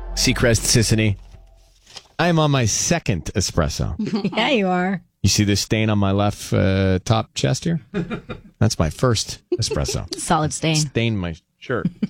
Seacrest Sissany. I am on my second espresso. Yeah, you are. You see this stain on my left top chest here? That's my first espresso. Solid stain. Stained my shirt.